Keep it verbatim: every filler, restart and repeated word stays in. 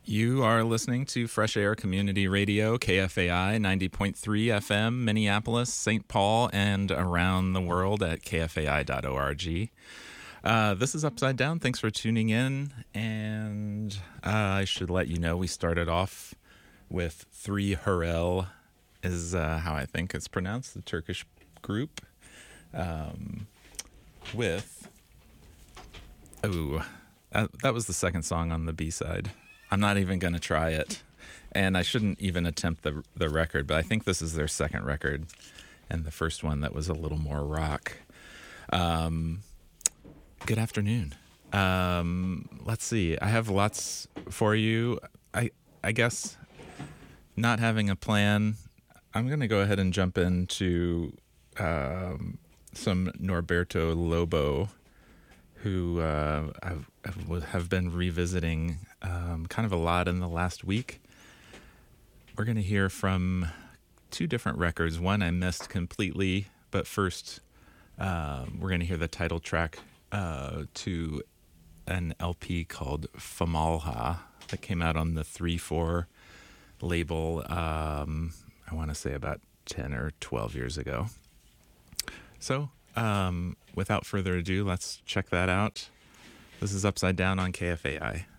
You are listening to Fresh Air Community Radio, K F A I ninety point three F M, Minneapolis, Saint Paul, and around the world at k f a i dot org. Uh, this is Upside Down. Thanks for tuning in. And uh, I should let you know we started off with Three Hurrell, is uh, how I think it's pronounced, the Turkish group, um, with... Oh, that, that was the second song on the B-side. I'm not even going to try it, and I shouldn't even attempt the the record, but I think this is their second record, and the first one that was a little more rock. Um, good afternoon. Um, let's see. I have lots for you. I I guess not having a plan, I'm going to go ahead and jump into um, some Norberto Lobo, who uh, I've, I've, have been revisiting um, kind of a lot in the last week. We're going to hear from two different records. One I missed completely, but first um, we're going to hear the title track uh, to an L P called Famalha that came out on the three four label, um, I want to say about ten or twelve years ago. So, Um, without further ado, let's check that out. This is Upside Down on K F A I.